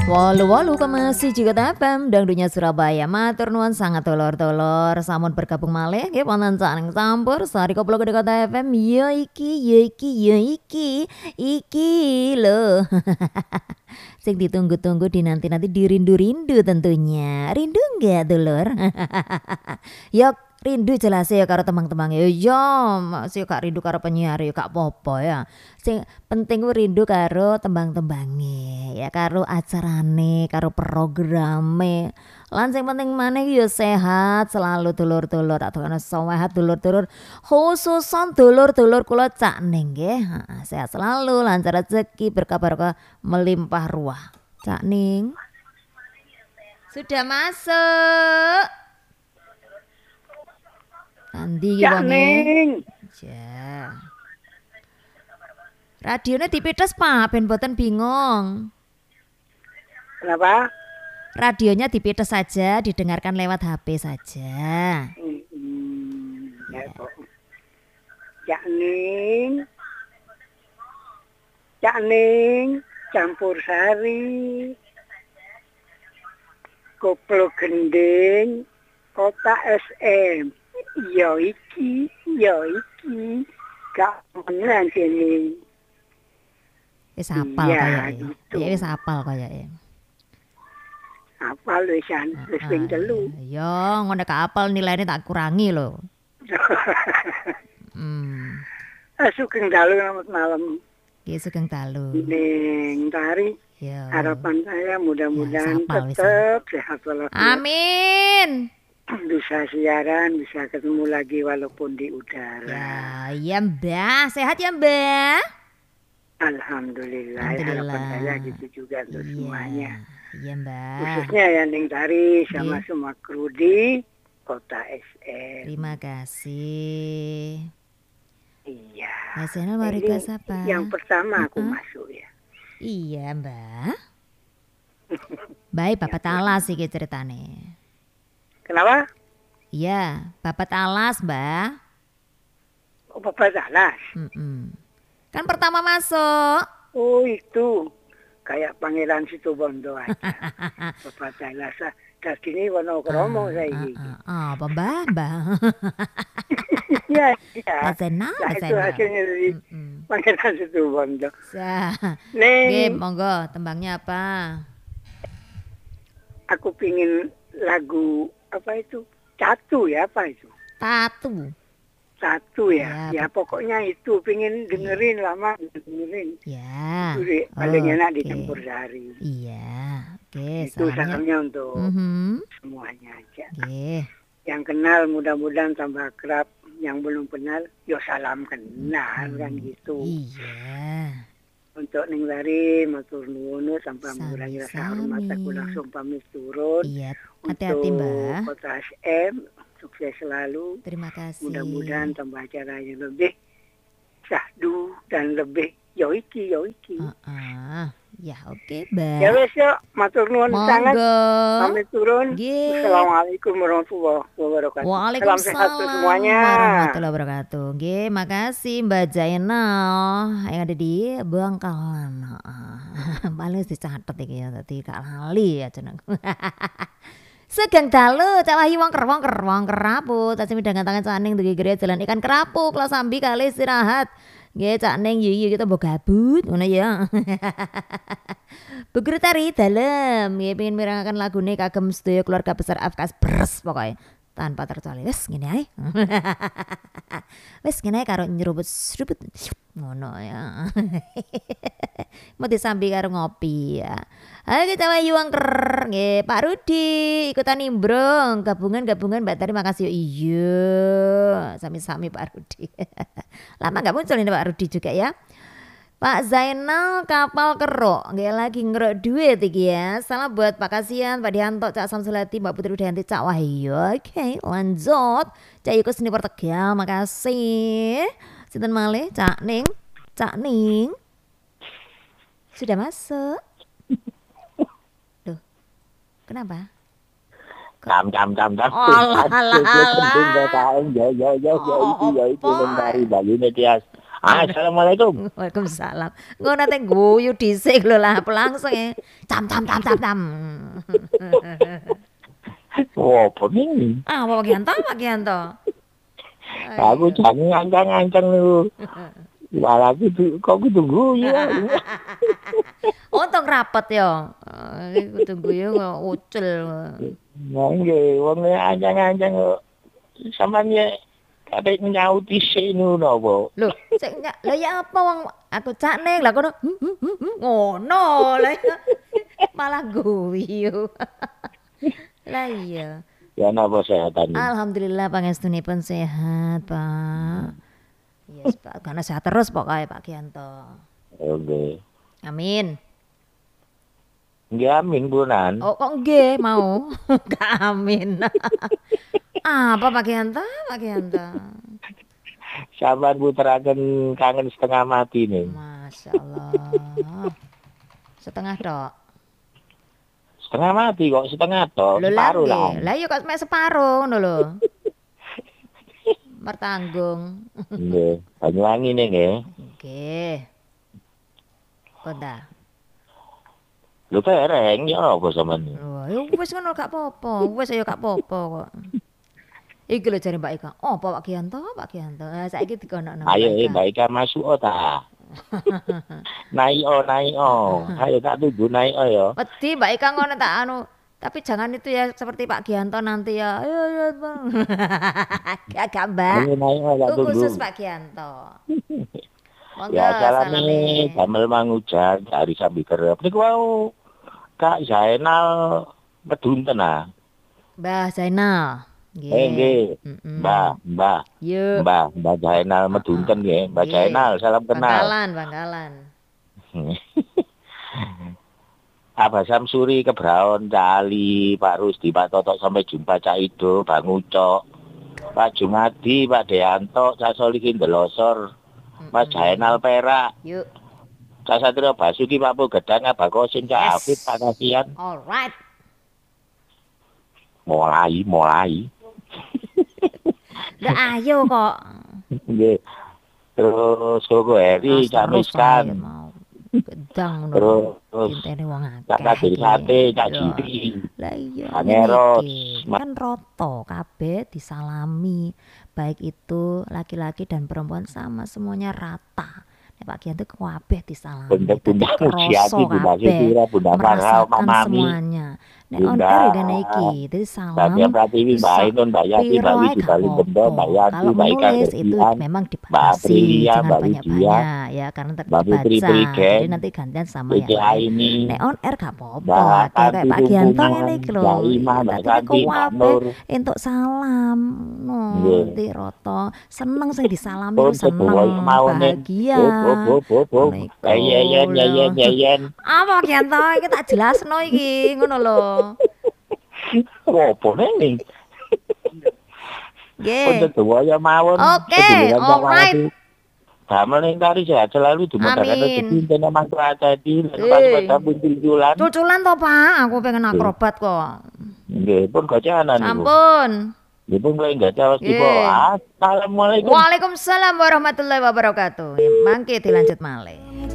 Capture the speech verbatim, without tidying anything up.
Walu walu kemasi jika tapam dangdunya Surabaya matur nuwun sangat tolor-tolor samun bergabung malih nggih wonten saking campur sari koplo gede kota F M ya iki ya iki ya iki iki lho. Sing ditunggu-tunggu dinanti-nanti dirindu-rindu tentunya. Rindu enggak dulur? Yok rindu jelas ya karo temang-temang ya yo masih gak rindu karo penyiar ya gak apa-apa ya. Sing penting ku rindu karo tembang-tembange ya karo acarane karo programe. Lan sing penting maneh ya sehat selalu dulur-dulur atau ana sehat dulur-dulur khususan dulur-dulur kula Cak Ning nggih. Heeh, sehat selalu lancar rezeki berkah barokah melimpah ruah. Cak Ning. Sudah masuk. Andi Cak Ning. Ya. Radionya dipites Pak, ben boten bingung. Kenapa? Radionya dipites saja, didengarkan lewat H P saja. Hmm, ya, Pak. Cak Ning. Cak Ning, campur sari. Koplo gending, kota S M. Yo iki, yo iki, gak menang sini. Wis apal Iya, kayaknya. gitu. Ya wis apal kayaknya. Apal wisan, wis ping telu. Ya, ngono ka apal nilainya tak kurangi loh. Hmm. Sugeng dalu selamat malam. Nggih sugeng dalu. Ning Tari, Ya. harapan saya mudah-mudahan Ya, sapal wis. tetap sehat walafiat. Amin. Bisa siaran, bisa ketemu lagi walaupun di udara. Ya, iya Mbah, sehat ya Mbah? Alhamdulillah, Alhamdulillah. harapan saya gitu juga untuk Iya. semuanya. Iya Mbah. Khususnya ya Ning Tari sama Iya. semua kru di Kota S M. Terima kasih. Iya. Mas Zainal mau Ini request apa? yang pertama aku Uh-uh. masuk ya. Iya Mbah. Baik, Bapak Talas iki ceritane. Kenapa? Iya, Bapak Talas Mbah. Oh, Bapak Dalas. Mm-mm. Kan pertama masuk. Oh itu kayak Pangeran Situbondo aja. Bapak Dalas. Dadi ini wono kromo saya Ah, ini. ah, ah, apa Mbah, Mbah? Iya, iya. Mas Zainal, Nah, Mas itu Zainal. hasilnya dari Mm-mm. Pangeran Situbondo. Sa. Nggih, Neng, monggo tembangnya apa? aku pingin lagu apa itu? Catu ya, apa itu? Tatu. Satu ya. Ya, Ya, pokoknya itu pingin dengerin lama dengerin. Ya. Itu deh, paling enak di Oke. Campur Sari. Iya. Oke, Itu salamnya. salamnya untuk Mhm. semuanya aja. Oke. Yang kenal mudah-mudahan tambah akrab. Yang belum kenal, yo salam kenal kan gitu. Iya. Untuk Ning Lari matur nuwun tanpa mengurangi rasa hormat Sami-sami. aku langsung pamit turun. Iya. Hati-hati Untuk Mbak. Kota S M sukses selalu. Terima kasih. Mudah-mudahan tambah acara yang lebih syahdu dan lebih yoiki yoiki. Heeh. Ya, oke, Ya Mbak. wes yo, matur nuwun sangat. Monggo. Pamit turun. Nggih. Assalamualaikum warahmatullahi wabarakatuh. Salam sehat untuk Waalaikumsalam semuanya. warahmatullahi wabarakatuh. Nggih, makasih Mbak Zainal yang ada di Bangkalan. Heeh. Paling wis dicatet iki ya dadi gak lali ya jeneng. Segeng dalu Cak Wahyu wong ker wong ker wong kerapu tak midang tangan Cak Ning dugi gere jalan ikan kerapu kula sambi kali istirahat. Nggih Cak Ning yuyu kita mbok gabut ngono ya. Bu Guru Tari dalem nggih pengin mirengaken lagune kagem sedaya keluarga besar Afkas Bres pokoke tanpa terkecuali wis ngene ae. Wis ngene ae karo nyeruput-seruput ngono ya. Mau disambi karo ngopi ya. Ayo kita wayu angker nggih Pak Rudi ikutan nimbrung gabungan-gabungan Mbak Tari makasih. Iya sami-sami Pak Rudi. Lama nggak muncul ini Pak Rudi juga ya. Pak Zainal kapal kerok nggih lagi ngerok duit iki ya. Salam buat Pak Kasian, Pak Dianto, Cak Samsulati, Mbak Putri Udayanti, Cak Wahyu. Oke, lanjut. Cak Yuko Seni Tegal, makasih. Sinten malih Cak Ning, Cak Ning. Sudah masuk. Loh. Kenapa? Cam cam cam cam. Alah alah alah. Penting kata ya ya ya ya itu ya itu Ning Tari bagine Tias. Assalamualaikum. Waalaikumsalam. Ngono teh guyu dhisik lho lah langsung ya. Cam cam cam cam cam. Wah, apa ini? Ah, Pak Gianto, Pak Gianto. Aku jangan ngancang-ngancang lu. Malah aku kok kudu guyu. Untung rapet ya. Iku tunggu ya kok ucul. Nah, nggih, wong ngancang-ngancang kok sampean ya kabeh nyauti seno napa? Lho, sik nyak, lah ya apa wong aku cak ning lah kono. "Hmm, hmm, hmm, hmm," ngono lah ya. Malah guyu. Lah iya. Ya napa sehatan? Alhamdulillah pangestunipun sehat, Pak. Yes, Pak. Karena sehat terus pokoknya Pak Gianto. Oke. Amin. Nggih amin punan. Oh, kok nggih mau? Gak amin. Apa Pak Gianto? Pak Gianto. Sampeyan puteraken kangen setengah mati nih. Masya Allah. Setengah tok. Setengah mati kok setengah tok. Lho lah Separuh lah. nggih. Lah iya kok mek separuh ngono lho. Mertanggung. Nggih, Banyuwangi nih nggih. Nggih. Kota. Lho pereng ya apa sampean? Wah, ya wis ngono gak apa-apa. Wis ya gak apa-apa kok. Iki lho jare Mbak Ika. Oh, Pak Gianto, Pak Gianto. Nah, saiki dikonokno. Ayo eh Mbak Ika masuk oh ta. Naik oh, naik oh. Ayo tak tuju naik oh ya. Wedi Mbak Ika ngono tak anu. Tapi jangan itu ya seperti Pak Gianto nanti ya. Ayo ayo Bang. Gak Mbak. Ayo naik oh tak Itu tuju. khusus Pak Gianto. Monggo Ya salame salame. damel mangujan dari sambil kerep. Niku wau Kak Zainal medunten ah. Mbah Zainal. Eh nggih. Mm-mm. Mbah, Mbah. Yuk. Mbah, Mbah Zainal medunten nggih. Mbah Nggih. Zainal salam kenal. Bangkalan, Bangkalan. Abah Samsuri Kebraon, Cali, Pak Rusdi, Pak Totok sampai jumpa Cak Ido, Bang Ucok, Pak Jumadi, Pak Deanto, Cak Solihin Delosor, Mas Zainal Perak, Yuk. Cak Satrio Basuki, Pak Pugedang, Abah Kosim, Cak Yes. Afid, Pak Kasian. Alright. Mulai, mulai. Udah ayo kok. Nggih. Terus Koko Heri, Terus Cak terus Miskan. ae mau. Gedang Terus ngono. Intene wong akeh. Cak Kadir iki. Sate, Cak Yo. Jiri. Lah iya. Kang ngene Eros, iki. Ma- Kan roto kabeh disalami. Baik itu laki-laki dan perempuan sama semuanya rata. Nek Pak Gianto kabeh disalami. Bunda-bunda Dadi Mujiati, kroso Bunda kabeh. Sitira, Bunda Farhau, Mak Merasakan Mami. semuanya. Nek on Bunda, air dene iki, dadi Mbak salam. Tia Pratiwi, Mbak bisa Ainun, Mbak Yati, piro Mbak ae Widi, gak Mbak Lindo, apa-apa. Mbak Yanti, Kalau Mbak Ika menulis itu Gerdian, memang Mbak dibatasi, Aprilia, jangan Mbak Lydia, banyak-banyak ya karena Mbak terbaca. Putri Prigen, Jadi nanti gantian sama Cici yang lain. Aini, Nek on air gak apa-apa. Mbak Kayak kayak Tanti Pak Gianto Tumpungan, ngene iki lho. Mbak Ima, Mbak Dadi nek Santi, Mbak kabeh Nur. entuk salam. No, Nggih. di roto. Seneng sing disalami Pun ku seneng, sebuah mau nih. bahagia. Bop, bop, bop, bop. Ngono iku Yeyen, yeyen, lho. yeyen. Apa Gianto iki tak jelasno iki, ngono lho. Apa nih? Pun Nggih. sebuah mawon. Oke, Kebetulan sama alright. hati. Damel ning tari sehat selalu dimudahkan Amin. rezeki dan emang tuh ada di Eh. pas-pas pun tujulan. Cuculan to, Pak. Aku pengen akrobat kok. Nggih, pun gocanan niku. Ampun. Nggih pun mulai enggak jawab Nggih. tiba. Assalamualaikum. Waalaikumsalam warahmatullahi wabarakatuh. Mangke dilanjut malih.